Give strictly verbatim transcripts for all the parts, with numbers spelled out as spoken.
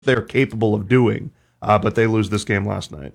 they're capable of doing, uh, but they lose this game last night.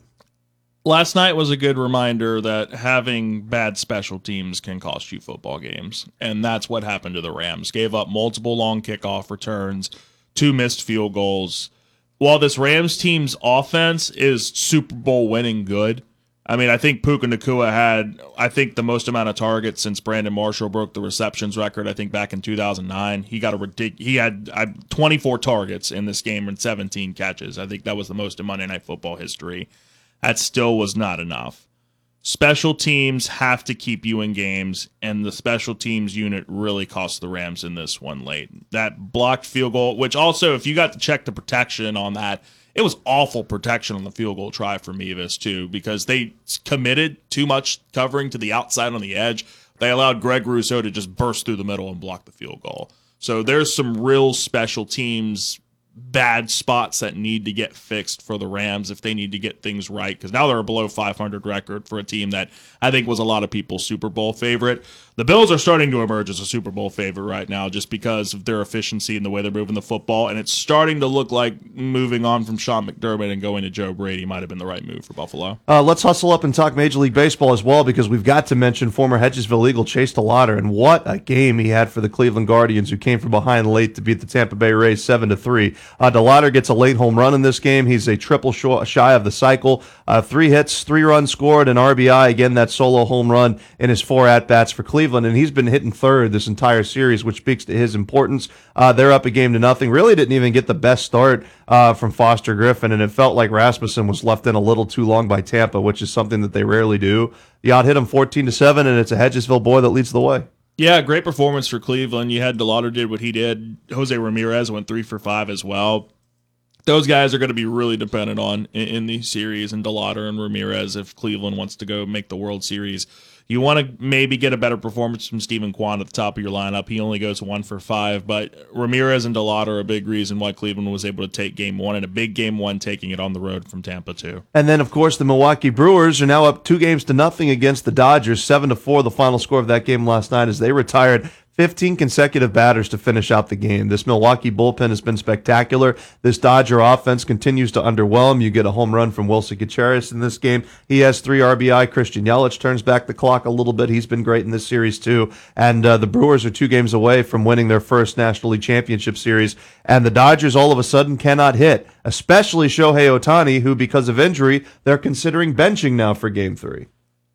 Last night was a good reminder that having bad special teams can cost you football games, and that's what happened to the Rams. Gave up multiple long kickoff returns, two missed field goals. While this Rams team's offense is Super Bowl winning good, I mean, I think Puka Nacua had, I think, the most amount of targets since Brandon Marshall broke the receptions record, I think, back in two thousand nine. He got a ridic- He had uh, twenty-four targets in this game and seventeen catches. I think that was the most in Monday Night Football history. That still was not enough. Special teams have to keep you in games, and the special teams unit really cost the Rams in this one late. That blocked field goal, which also, if you got to check the protection on that, it was awful protection on the field goal try for Mevis, too, because they committed too much covering to the outside on the edge. They allowed Greg Rousseau to just burst through the middle and block the field goal. So there's some real special teams bad spots that need to get fixed for the Rams if they need to get things right, because now they're a below five hundred record for a team that I think was a lot of people's Super Bowl favorite. The Bills are starting to emerge as a Super Bowl favorite right now just because of their efficiency and the way they're moving the football, and it's starting to look like moving on from Sean McDermott and going to Joe Brady might have been the right move for Buffalo. Uh, let's hustle up and talk Major League Baseball as well, because we've got to mention former Hedgesville Eagle Chase DeLauder, and what a game he had for the Cleveland Guardians, who came from behind late to beat the Tampa Bay Rays seven to three. Uh, DeLauder gets a late home run in this game. He's a triple shy of the cycle. Uh, three hits, three runs scored, an R B I. Again, that solo home run in his four at-bats for Cleveland, and he's been hitting third this entire series, which speaks to his importance. Uh, they're up a game to nothing. Really didn't even get the best start uh, from Foster Griffin, and it felt like Rasmussen was left in a little too long by Tampa, which is something that they rarely do. You out-hit him fourteen to seven, and it's a Hedgesville boy that leads the way. Yeah, great performance for Cleveland. You had DeLauder did what he did. Jose Ramirez went three for five as well. Those guys are going to be really dependent on in, in these series, and DeLauder and Ramirez if Cleveland wants to go make the World Series. You want to maybe get a better performance from Steven Kwan at the top of your lineup. He only goes one for five, but Ramirez and DeLauder are a big reason why Cleveland was able to take game one, and a big game one taking it on the road from Tampa too. And then, of course, the Milwaukee Brewers are now up two games to nothing against the Dodgers, seven to four, the final score of that game last night, as they retired fifteen consecutive batters to finish out the game. This Milwaukee bullpen has been spectacular. This Dodger offense continues to underwhelm. You get a home run from Wilson Gutierrez in this game. He has three R B I. Christian Yelich turns back the clock a little bit. He's been great in this series too. And uh, the Brewers are two games away from winning their first National League Championship Series. And the Dodgers all of a sudden cannot hit, especially Shohei Ohtani, who, because of injury, they're considering benching now for game three.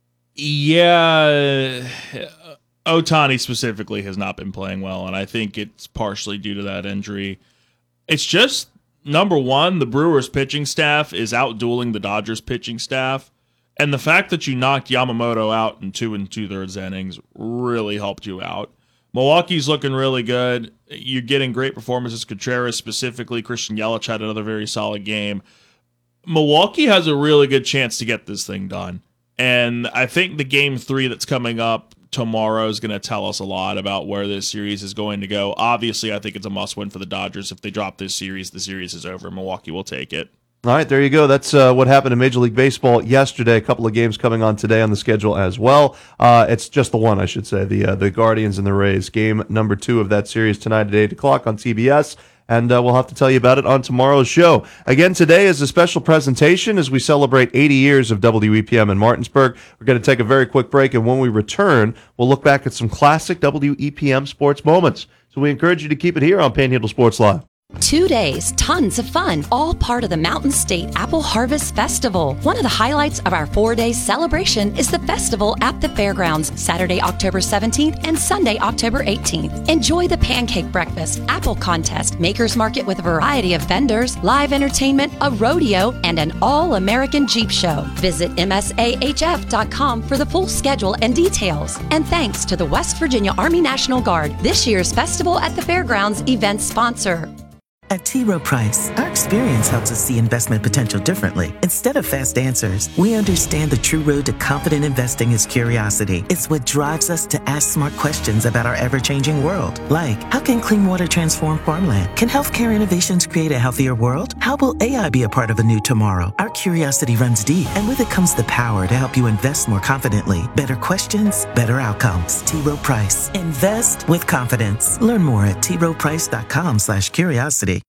Yeah, Ohtani specifically has not been playing well, and I think it's partially due to that injury. It's just, number one, the Brewers pitching staff is out-dueling the Dodgers pitching staff, and the fact that you knocked Yamamoto out in two and two-thirds innings really helped you out. Milwaukee's looking really good. You're getting great performances. Contreras specifically. Christian Yelich had another very solid game. Milwaukee has a really good chance to get this thing done, and I think the game three that's coming up tomorrow is going to tell us a lot about where this series is going to go. Obviously, I think it's a must-win for the Dodgers. If they drop this series, the series is over. Milwaukee will take it. All right, there you go. That's uh, what happened in Major League Baseball yesterday. A couple of games coming on today on the schedule as well. Uh, it's just the one, I should say, the uh, the Guardians and the Rays. Game number two of that series tonight at eight o'clock on T B S. And uh, we'll have to tell you about it on tomorrow's show. Again, today is a special presentation as we celebrate eighty years of W E P M in Martinsburg. We're going to take a very quick break, and when we return, we'll look back at some classic W E P M sports moments. So we encourage you to keep it here on Panhandle Sports Live. Two days, tons of fun, all part of the Mountain State Apple Harvest Festival. One of the highlights of our four-day celebration is the festival at the fairgrounds, Saturday, October seventeenth and Sunday, October eighteenth. Enjoy the pancake breakfast, apple contest, maker's market with a variety of vendors, live entertainment, a rodeo, and an all-American Jeep show. Visit M S A H F dot com for the full schedule and details. And thanks to the West Virginia Army National Guard, this year's Festival at the Fairgrounds event sponsor. At T. Rowe Price, our experience helps us see investment potential differently. Instead of fast answers, we understand the true road to confident investing is curiosity. It's what drives us to ask smart questions about our ever-changing world. Like, how can clean water transform farmland? Can healthcare innovations create a healthier world? How will A I be a part of a new tomorrow? Our curiosity runs deep, and with it comes the power to help you invest more confidently. Better questions, better outcomes. T. Rowe Price. Invest with confidence. Learn more at T. Rowe Price dot com slash curiosity.